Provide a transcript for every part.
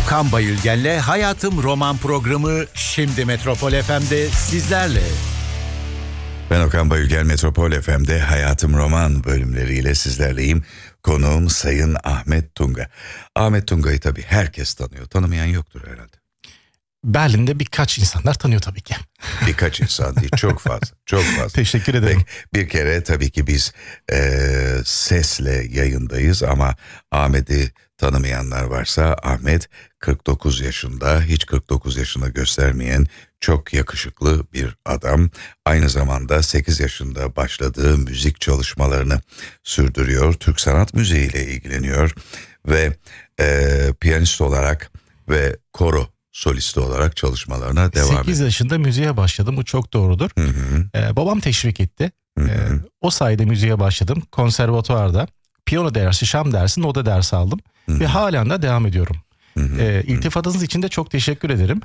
Okan Bayülgen'le Hayatım Roman programı şimdi Metropol FM'de sizlerle. Ben Okan Bayülgen, Metropol FM'de Hayatım Roman bölümleriyle sizlerleyim. Konuğum Sayın Ahmet Tunga. Ahmet Tunga'yı tabii herkes tanıyor. Tanımayan yoktur herhalde. Berlin'de birkaç insanlar tanıyor tabii ki. Birkaç insan değil, çok fazla, çok fazla. Teşekkür ederim. Bir kere tabii ki biz sesle yayındayız ama Ahmet'i tanımayanlar varsa, Ahmet 49 yaşında, hiç 49 yaşına göstermeyen çok yakışıklı bir adam. Aynı zamanda 8 yaşında başladığı müzik çalışmalarını sürdürüyor. Türk sanat müziğiyle ilgileniyor ve piyanist olarak ve koro solisti olarak çalışmalarına devam ediyor. 8 yaşında müziğe başladım, bu çok doğrudur. Babam teşvik etti. O sayede müziğe başladım. Konservatuvarda piyano dersi, şam dersi, noda dersi aldım. Ve halen de devam ediyorum. İltifatınız için de çok teşekkür ederim.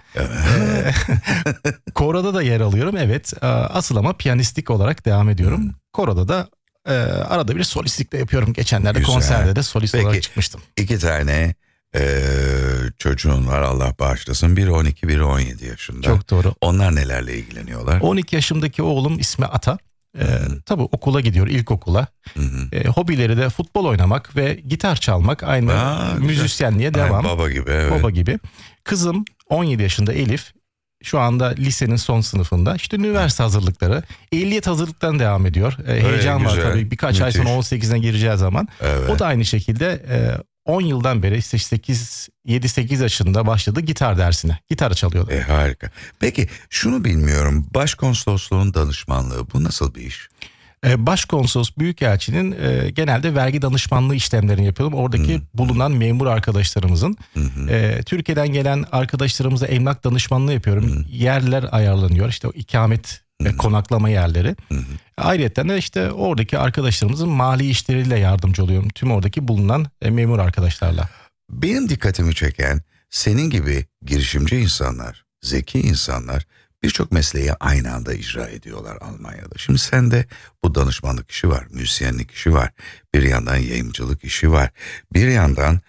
Koroda da yer alıyorum, evet. Asıl ama piyanistik olarak devam ediyorum. Koroda da arada bir solistlik de yapıyorum. Geçenlerde güzel. Konserde de solist olarak çıkmıştım. 2 tane çocuğun var, Allah bağışlasın. Biri 12, biri 17 yaşında. Çok doğru. Onlar nelerle ilgileniyorlar? 12 yaşımdaki oğlum ismi Ata. Tabii okula gidiyor, ilkokula. Hobileri de futbol oynamak ve gitar çalmak, aynı müzisyenliğe devam. Baba gibi, evet. Baba gibi. Kızım 17 yaşında Elif. Şu anda lisenin son sınıfında. İşte üniversite hazırlıkları, ehliyet hazırlıktan devam ediyor. Heyecan var tabii. Birkaç ay sonra 18'ine gireceği zaman. Evet. O da aynı şekilde 10 yıldan beri işte 7-8 yaşında başladı gitar dersine. Gitar çalıyordu. Harika. Peki şunu bilmiyorum. Başkonsolosluğun danışmanlığı, bu nasıl bir iş? Başkonsolos Büyükelçinin genelde vergi danışmanlığı işlemlerini yapıyorum. Oradaki bulunan memur arkadaşlarımızın. Türkiye'den gelen arkadaşlarımıza emlak danışmanlığı yapıyorum. Yerler ayarlanıyor. İşte o ikamet ve konaklama yerleri. Ayrıca de işte oradaki arkadaşlarımızın mali işleriyle yardımcı oluyorum. Tüm oradaki bulunan memur arkadaşlarla. Benim dikkatimi çeken, senin gibi girişimci insanlar, zeki insanlar birçok mesleği aynı anda icra ediyorlar Almanya'da. Şimdi sende bu danışmanlık işi var, müzisyenlik işi var, bir yandan yayımcılık işi var, bir yandan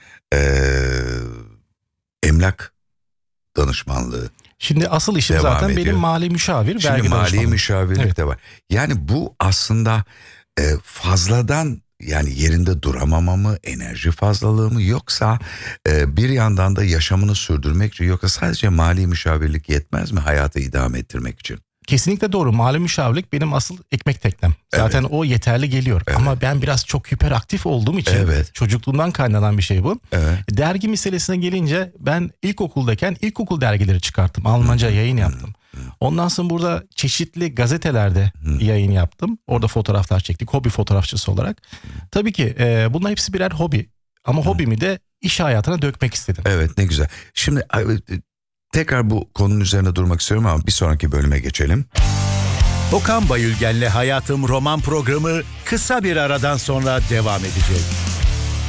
emlak danışmanlığı. Şimdi asıl işim zaten benim mali müşavir, şimdi vergi mali danışmanlığı. müşavirlik de var. Yani bu aslında fazladan, yani yerinde duramama mı, enerji fazlalığı mı, yoksa bir yandan da yaşamını sürdürmek için, yoksa sadece mali müşavirlik yetmez mi hayatı idame ettirmek için? Kesinlikle doğru. Mali müşavirlik benim asıl ekmek teknem. Zaten o yeterli geliyor. Ama ben biraz çok hiperaktif olduğum için, çocukluğumdan kaynanan bir şey bu. Dergi meselesine gelince ben ilkokuldayken ilkokul dergileri çıkarttım. Almanca yayın yaptım. Ondan sonra burada çeşitli gazetelerde yayın yaptım. Orada fotoğraflar çektik, hobi fotoğrafçısı olarak. Tabii ki bunlar hepsi birer hobi. Ama hobimi de iş hayatına dökmek istedim. Evet, ne güzel. Şimdi tekrar bu konunun üzerine durmak istiyorum ama bir sonraki bölüme geçelim. Okan Bayülgen'le Hayatım Roman programı kısa bir aradan sonra devam edecek.